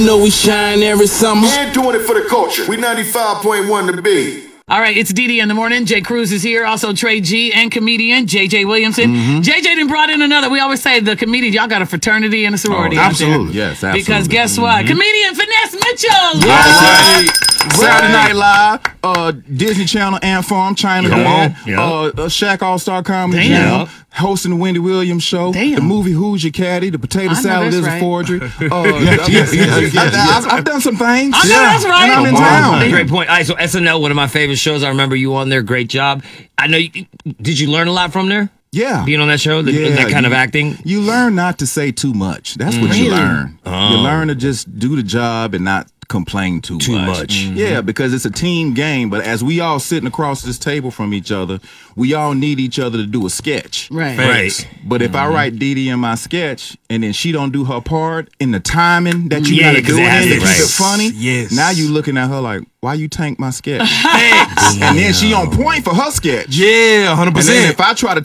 Know we shine every summer. And doing it for the culture. We 95.1 The Big. All right, it's Didi in the morning. Jay Cruz is here. Also, Trey G and comedian JJ Williamson. JJ done brought in another. We always say the comedians, y'all got a fraternity and a sorority. out there. Absolutely. Yes, absolutely. Because guess what? Comedian Finesse Mitchell. Saturday Night Live, Disney Channel and Farm, China Dad, Shaq All-Star Comedy Jam, hosting the Wendy Williams show, the movie Who's Your Caddy, the potato salad is a forgery. I've done some things. I know that's right. And I'm in town. Great point. All right, so SNL, one of my favorite shows. I remember you on there. Great job. I know. Did you learn a lot from there? Yeah. Being on that show, that kind of acting? You learn not to say too much. That's what you learn. You learn to just do the job and not complain too much. Yeah, because it's a team game, but as we all sitting across this table from each other, we all need each other to do a sketch. Right. But if I write Dee Dee in my sketch and then she don't do her part in the timing that you gotta do it in to keep it funny, now you looking at her like, why you tank my sketch? And then she on point for her sketch. Yeah, 100%. And then if I try to